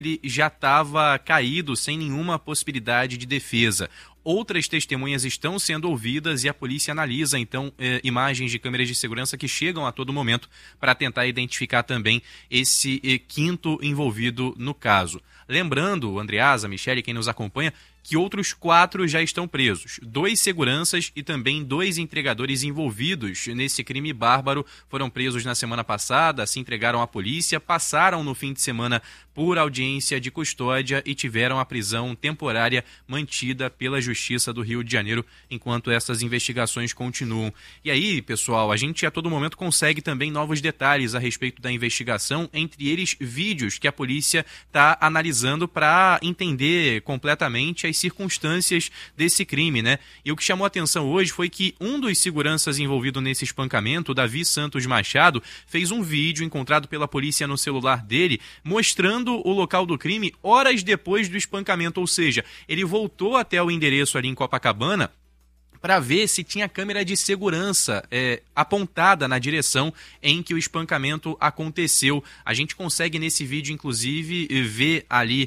ele já estava caído, sem nenhuma possibilidade de defesa. Outras testemunhas estão sendo ouvidas e a polícia analisa, então, imagens de câmeras de segurança que chegam a todo momento para tentar identificar também esse quinto envolvido no caso. Lembrando, Andreasa, Michele, quem nos acompanha, que outros 4 já estão presos. 2 seguranças e também 2 entregadores envolvidos nesse crime bárbaro foram presos na semana passada, se entregaram à polícia, passaram no fim de semana por audiência de custódia e tiveram a prisão temporária mantida pela Justiça do Rio de Janeiro enquanto essas investigações continuam. E aí, pessoal, a gente a todo momento consegue também novos detalhes a respeito da investigação, entre eles vídeos que a polícia está analisando para entender completamente as circunstâncias desse crime, né? E o que chamou a atenção hoje foi que um dos seguranças envolvido nesse espancamento, Davi Santos Machado, fez um vídeo encontrado pela polícia no celular dele, mostrando o local do crime horas depois do espancamento, ou seja, ele voltou até o endereço ali em Copacabana para ver se tinha câmera de segurança apontada na direção em que o espancamento aconteceu. A gente consegue nesse vídeo, inclusive, ver ali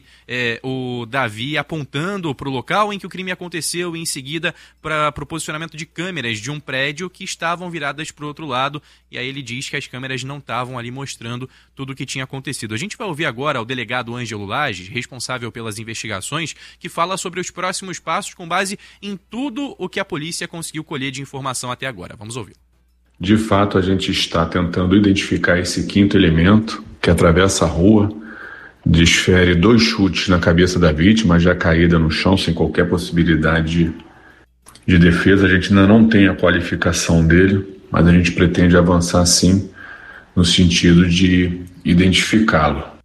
o Davi apontando para o local em que o crime aconteceu e em seguida para o posicionamento de câmeras de um prédio que estavam viradas para o outro lado. E aí ele diz que as câmeras não estavam ali mostrando tudo o que tinha acontecido. A gente vai ouvir agora o delegado Ângelo Lages, responsável pelas investigações, que fala sobre os próximos passos com base em tudo o que a polícia conseguiu colher de informação até agora. Vamos ouvir. De fato, a gente está tentando identificar esse quinto elemento que atravessa a rua, desfere 2 chutes na cabeça da vítima, já caída no chão, sem qualquer possibilidade de defesa. A gente ainda não tem a qualificação dele, mas a gente pretende avançar sim no sentido de identificá-lo.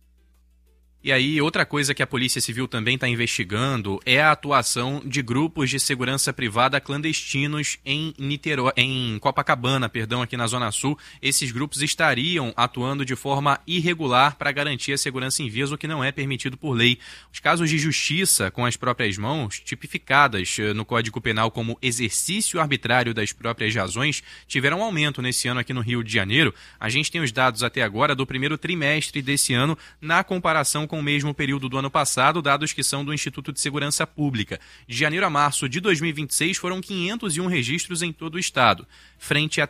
E aí, outra coisa que a Polícia Civil também está investigando é a atuação de grupos de segurança privada clandestinos em Copacabana, aqui na Zona Sul. Esses grupos estariam atuando de forma irregular para garantir a segurança em vias, o que não é permitido por lei. Os casos de justiça com as próprias mãos, tipificadas no Código Penal como exercício arbitrário das próprias razões, tiveram um aumento nesse ano aqui no Rio de Janeiro. A gente tem os dados até agora do primeiro trimestre desse ano, na comparação com o mesmo período do ano passado, dados que são do Instituto de Segurança Pública. De janeiro a março de 2026 foram 501 registros em todo o estado, frente a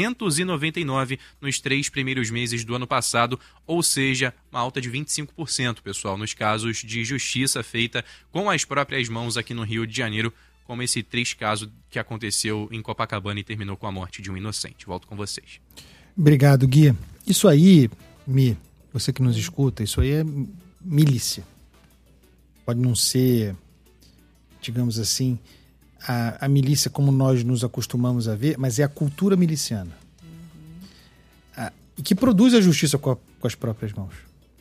399 nos 3 primeiros meses do ano passado, ou seja, uma alta de 25%, pessoal, nos casos de justiça feita com as próprias mãos aqui no Rio de Janeiro, como esse triste caso que aconteceu em Copacabana e terminou com a morte de um inocente. Volto com vocês. Obrigado, Gui. Isso aí, você que nos escuta, isso aí é milícia. Pode não ser, digamos assim, a milícia como nós nos acostumamos a ver, mas é a cultura miliciana. E que produz a justiça com as próprias mãos.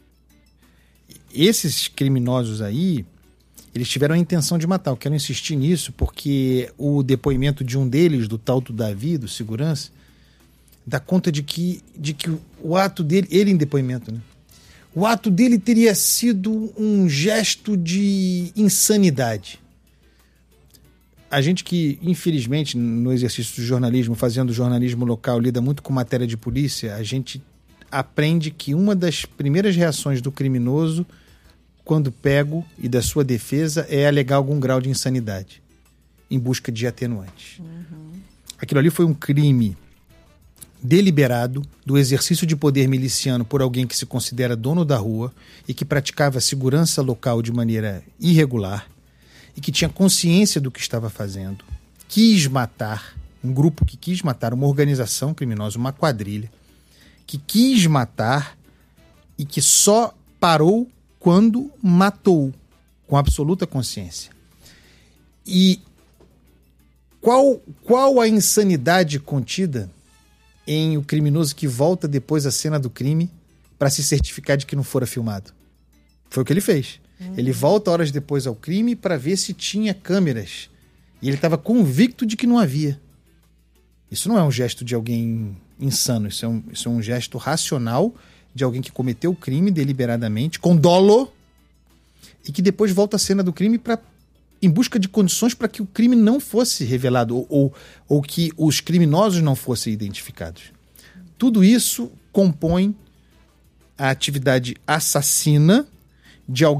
Esses criminosos aí, eles tiveram a intenção de matar. Eu quero insistir nisso porque o depoimento de um deles, do tal do Davi, do segurança, dá conta de que o ato dele, ele em depoimento, né? O ato dele teria sido um gesto de insanidade. A gente que, infelizmente, no exercício do jornalismo, fazendo jornalismo local, lida muito com matéria de polícia, a gente aprende que uma das primeiras reações do criminoso, quando pego, e da sua defesa, é alegar algum grau de insanidade, em busca de atenuantes. Aquilo ali foi um crime deliberado do exercício de poder miliciano por alguém que se considera dono da rua e que praticava segurança local de maneira irregular e que tinha consciência do que estava fazendo, quis matar, um grupo que quis matar, uma organização criminosa, uma quadrilha, que quis matar e que só parou quando matou, com absoluta consciência. E qual a insanidade contida em o criminoso que volta depois à cena do crime para se certificar de que não fora filmado? Foi o que ele fez. Ele volta horas depois ao crime para ver se tinha câmeras. E ele estava convicto de que não havia. Isso não é um gesto de alguém insano. Isso é um gesto racional de alguém que cometeu o crime deliberadamente, com dolo, e que depois volta à cena do crime em busca de condições para que o crime não fosse revelado ou que os criminosos não fossem identificados. Tudo isso compõe a atividade assassina de alguém